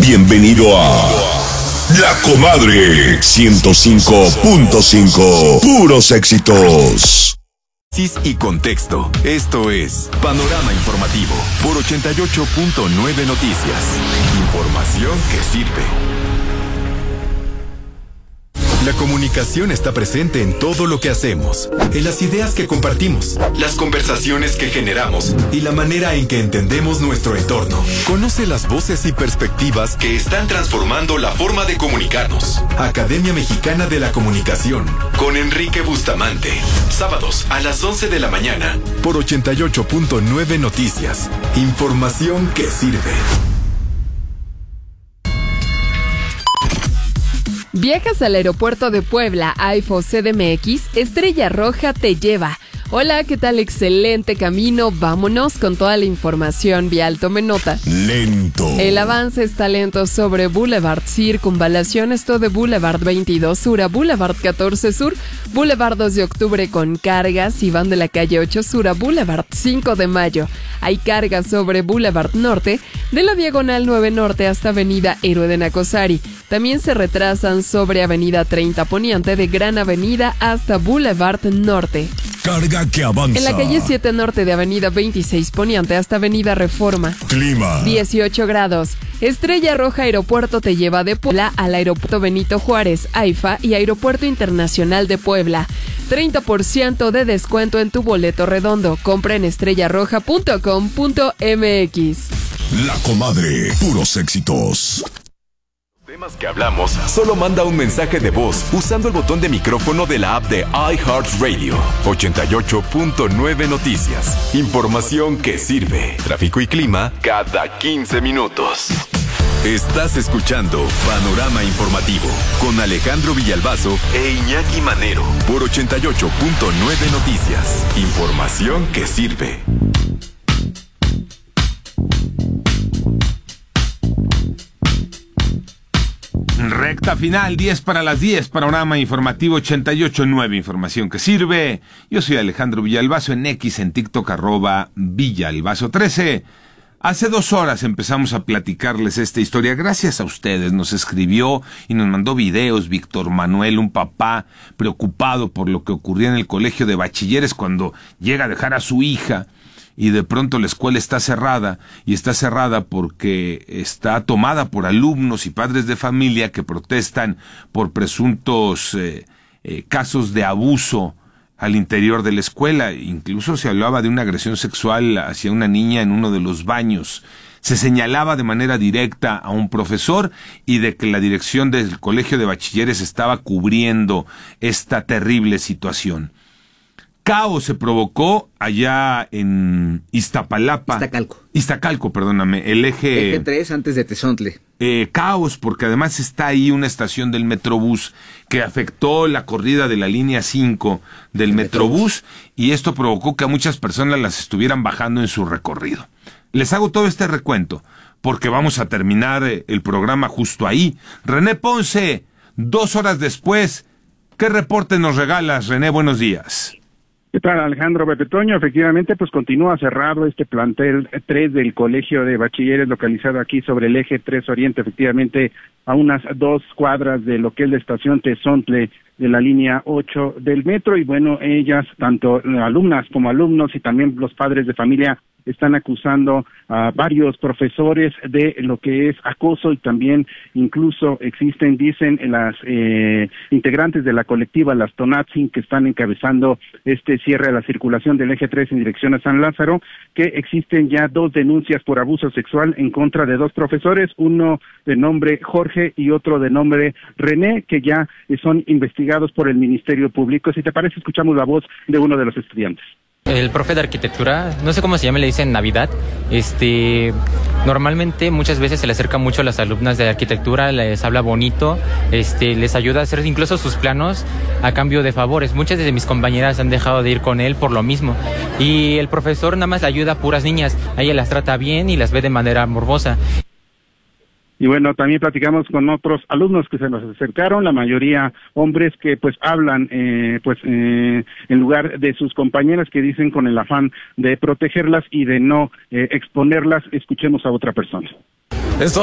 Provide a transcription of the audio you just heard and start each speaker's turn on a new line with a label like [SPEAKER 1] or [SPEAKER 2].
[SPEAKER 1] Bienvenido a La Comadre 105.5. Puros éxitos.
[SPEAKER 2] Y contexto. Esto es Panorama Informativo por 88.9 Noticias. Información que sirve. La comunicación está presente en todo lo que hacemos, en las ideas que compartimos, las conversaciones que generamos y la manera en que entendemos nuestro entorno. Conoce las voces y perspectivas que están transformando la forma de comunicarnos. Academia Mexicana de la Comunicación, con Enrique Bustamante. Sábados a las 11 de la mañana, por 88.9 Noticias. Información que sirve.
[SPEAKER 3] Viajas al aeropuerto de Puebla, AIFA CDMX, Estrella Roja te lleva. Hola, ¿qué tal? Excelente camino. Vámonos con toda la información vial. Tome nota.
[SPEAKER 1] Lento.
[SPEAKER 3] El avance está lento sobre Boulevard Circunvalación, esto de Boulevard 22 Sur a Boulevard 14 Sur, Boulevard 2 de Octubre con cargas y van de la calle 8 Sur a Boulevard 5 de Mayo. Hay cargas sobre Boulevard Norte, de la Diagonal 9 Norte hasta Avenida Héroe de Nacosari. También se retrasan sobre Avenida 30 Poniente de Gran Avenida hasta Boulevard Norte.
[SPEAKER 1] Carga que avanza.
[SPEAKER 3] En la calle 7 Norte de Avenida 26 Poniente hasta Avenida Reforma.
[SPEAKER 1] Clima.
[SPEAKER 3] 18 grados. Estrella Roja Aeropuerto te lleva de Puebla al Aeropuerto Benito Juárez, AIFA y Aeropuerto Internacional de Puebla. 30% de descuento en tu boleto redondo. Compra en estrellarroja.com.mx.
[SPEAKER 1] La Comadre. Puros éxitos.
[SPEAKER 2] Temas que hablamos, solo manda un mensaje de voz usando el botón de micrófono de la app de iHeartRadio. 88.9 Noticias. Información que sirve. Tráfico y clima cada 15 minutos. Estás escuchando Panorama Informativo con Alejandro Villalbazo e Iñaki Manero por 88.9 Noticias. Información que sirve.
[SPEAKER 4] Recta final, 10 para las 10, Panorama Informativo 88.9, información que sirve. Yo soy Alejandro Villalbazo en X, en TikTok, @Villalbazo13. Hace 2 horas empezamos a platicarles esta historia. Gracias a ustedes, nos escribió y nos mandó videos Víctor Manuel, un papá preocupado por lo que ocurría en el colegio de bachilleres cuando llega a dejar a su hija. Y de pronto la escuela está cerrada, y está cerrada porque está tomada por alumnos y padres de familia que protestan por presuntos casos de abuso al interior de la escuela. Incluso se hablaba de una agresión sexual hacia una niña en uno de los baños. Se señalaba de manera directa a un profesor y de que la dirección del colegio de bachilleres estaba cubriendo esta terrible situación. Caos se provocó allá en Iztapalapa. Iztacalco, perdóname. El eje
[SPEAKER 5] 3 antes de Tezontle.
[SPEAKER 4] Caos, porque además está ahí una estación del Metrobús que afectó la corrida de la línea 5 del Metrobús, y esto provocó que a muchas personas las estuvieran bajando en su recorrido. Les hago todo este recuento porque vamos a terminar el programa justo ahí. René Ponce, 2 horas después, ¿qué reporte nos regalas, René? Buenos días.
[SPEAKER 6] ¿Qué tal, Alejandro? Pepe Toño? Efectivamente, pues continúa cerrado este plantel 3 del Colegio de Bachilleres localizado aquí sobre el eje 3 Oriente, efectivamente a unas 2 cuadras de lo que es la estación Tezontle de la línea 8 del metro. Y bueno, ellas, tanto alumnas como alumnos y también los padres de familia, están acusando a varios profesores de lo que es acoso, y también incluso existen, dicen las integrantes de la colectiva, las Tonatzin, que están encabezando este cierre de la circulación del eje 3 en dirección a San Lázaro, que existen ya 2 denuncias por abuso sexual en contra de 2 profesores, uno de nombre Jorge y otro de nombre René, que ya son investigados por el Ministerio Público. Si te parece, escuchamos la voz de uno de los estudiantes.
[SPEAKER 7] El profe de arquitectura, no sé cómo se llama, le dicen Navidad. Normalmente muchas veces se le acerca mucho a las alumnas de arquitectura, les habla bonito, les ayuda a hacer incluso sus planos a cambio de favores. Muchas de mis compañeras han dejado de ir con él por lo mismo. Y el profesor nada más le ayuda a puras niñas, a ella las trata bien y las ve de manera morbosa.
[SPEAKER 6] Y bueno, también platicamos con otros alumnos que se nos acercaron, la mayoría hombres que pues hablan en lugar de sus compañeras, que dicen con el afán de protegerlas y de no exponerlas. Escuchemos a otra persona.